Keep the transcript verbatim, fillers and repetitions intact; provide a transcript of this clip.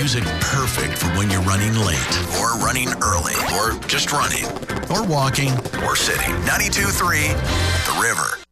music perfect for when you're running late, or running early, or just running, or walking, or sitting. ninety-two point three The River.